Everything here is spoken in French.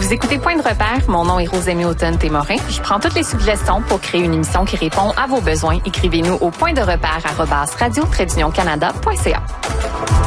Vous écoutez Point de repère, mon nom est Rosemée Automne-Témorin. Je prends toutes les suggestions pour créer une émission qui répond à vos besoins. Écrivez-nous au pointderepère@radio-canada.ca.